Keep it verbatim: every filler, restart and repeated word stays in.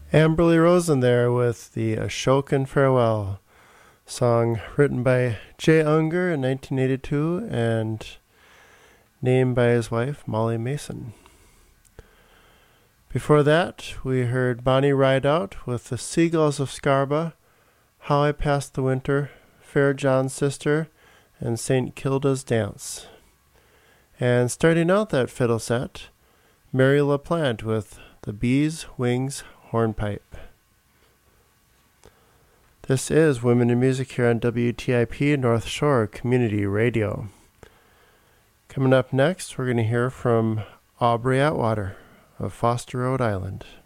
Amberly Rosen there with the Ashokan Farewell, song written by Jay Unger in nineteen eighty-two and named by his wife Molly Mason. Before that, we heard Bonnie Rideout with the Seagulls of Scarba, How I Passed the Winter, Fair John's Sister, and Saint Kilda's Dance. And starting out that fiddle set, Mary LaPlante with the Bees, Wings, Hornpipe. This is Women in Music here on W T I P North Shore Community Radio. Coming up next, we're going to hear from Aubrey Atwater of Foster, Rhode Island.